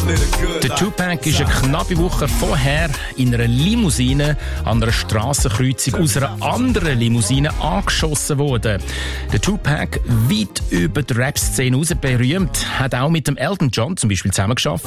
Der Tupac ist eine knappe Woche vorher in einer Limousine an einer Strassenkreuzung aus einer anderen Limousine angeschossen worden. Der Tupac, weit über die Rap-Szene raus berühmt, hat auch mit dem Elton John zum Beispiel zusammengearbeitet.